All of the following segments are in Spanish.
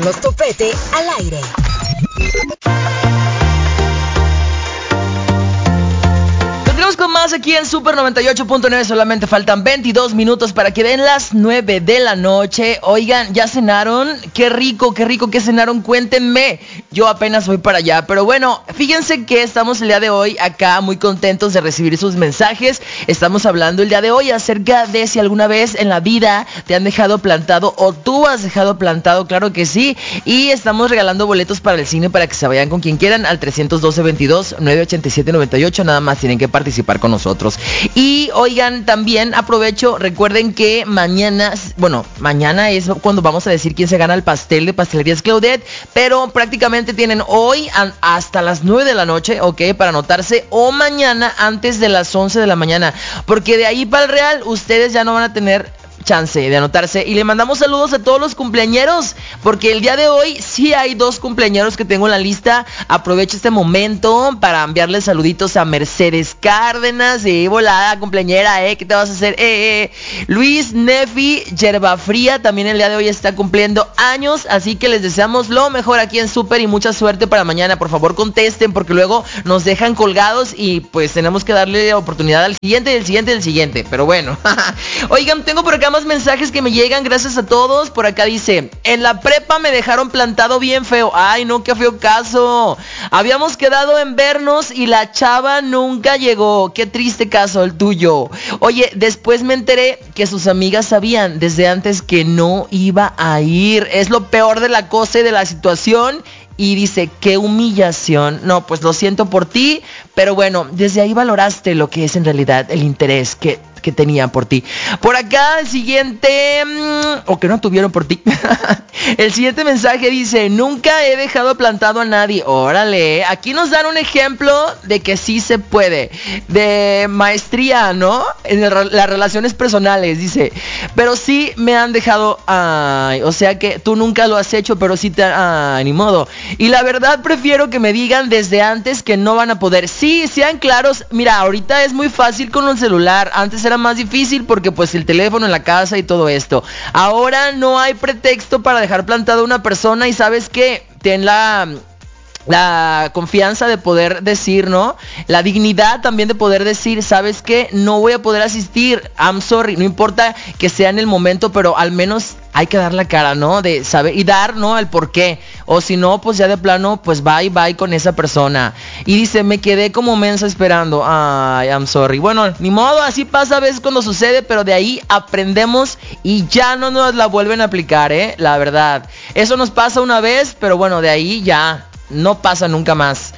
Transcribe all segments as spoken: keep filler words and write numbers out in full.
Carlos Topete al aire. Con más aquí en Super noventa y ocho punto nueve. Solamente faltan veintidós minutos para que den las nueve de la noche. Oigan, ¿ya cenaron? Qué rico, qué rico que cenaron, cuéntenme. Yo apenas voy para allá, pero bueno, fíjense que estamos el día de hoy acá muy contentos de recibir sus mensajes. Estamos hablando el día de hoy acerca de si alguna vez en la vida te han dejado plantado o tú has dejado plantado, claro que sí. Y estamos regalando boletos para el cine para que se vayan con quien quieran al tres uno dos, veintidós, nueve ochenta y siete, noventa y ocho. Nada más tienen que participar con nosotros. Y oigan, también aprovecho, recuerden que mañana, bueno, mañana es cuando vamos a decir quién se gana el pastel de Pastelerías Claudette, pero prácticamente tienen hoy a, hasta las nueve de la noche, ok, para anotarse, o mañana antes de las once de la mañana, porque de ahí para el Real ustedes ya no van a tener chance de anotarse. Y le mandamos saludos a todos los cumpleañeros, porque el día de hoy sí hay dos cumpleañeros que tengo en la lista. Aprovecho este momento para enviarles saluditos a Mercedes Cárdenas, y volada cumpleañera, eh, ¿qué te vas a hacer? Eh, eh. Luis Nefi Yerbafría también el día de hoy está cumpliendo años, así que les deseamos lo mejor aquí en Super y mucha suerte para mañana. Por favor contesten, porque luego nos dejan colgados y pues tenemos que darle oportunidad al siguiente, del siguiente, del siguiente, pero bueno. Oigan, tengo por acá más mensajes que me llegan, gracias a todos. Por acá dice: en la prepa me dejaron plantado bien feo. Ay, no, qué feo caso. Habíamos quedado en vernos y la chava nunca llegó. Qué triste caso el tuyo. Oye, después me enteré que sus amigas sabían desde antes que no iba a ir. Es lo peor de la cosa y de la situación. Y dice, qué humillación. No, pues lo siento por ti, pero bueno, desde ahí valoraste lo que es en realidad el interés que, que tenían por ti. Por acá el siguiente, mmm, o que no tuvieron por ti. El siguiente mensaje dice: nunca he dejado plantado a nadie. Órale, aquí nos dan un ejemplo de que sí se puede, de maestría, ¿no? En el, las relaciones personales, dice. Pero sí me han dejado, ay, o sea que tú nunca lo has hecho, pero sí te, ay, ni modo. Y la verdad prefiero que me digan desde antes que no van a poder. Sí, sean claros. Mira, ahorita es muy fácil con el celular. Antes era más difícil porque pues el teléfono en la casa y todo esto. Ahora no hay pretexto para dejar plantada a una persona. Y ¿sabes qué? Ten la... la confianza de poder decir, ¿no? La dignidad también de poder decir, ¿sabes qué? No voy a poder asistir, I'm sorry. No importa que sea en el momento, pero al menos hay que dar la cara, ¿no? De saber y dar, ¿no? El por qué. O si no, pues ya de plano, pues bye, bye con esa persona. Y dice, me quedé como mensa esperando. Ay, I'm sorry. Bueno, ni modo, así pasa a veces cuando sucede, pero de ahí aprendemos y ya no nos la vuelven a aplicar, ¿eh? La verdad. Eso nos pasa una vez, pero bueno, de ahí ya no pasa nunca más.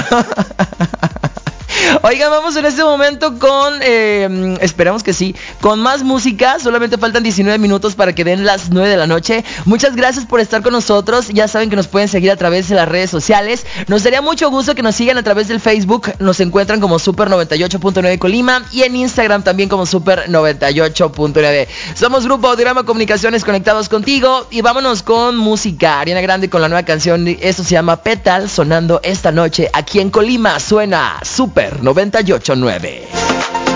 Oigan, vamos en este momento con, eh, esperamos que sí, con más música. Solamente faltan diecinueve minutos para que den las nueve de la noche. Muchas gracias por estar con nosotros. Ya saben que nos pueden seguir a través de las redes sociales. Nos daría mucho gusto que nos sigan a través del Facebook. Nos encuentran como Super noventa y ocho punto nueve Colima y en Instagram también como Super noventa y ocho punto nueve. Somos Grupo Audiorama Comunicaciones, conectados contigo. Y vámonos con música. Ariana Grande con la nueva canción. Esto se llama Petal, sonando esta noche aquí en Colima. Suena Super noventa y ocho punto nueve.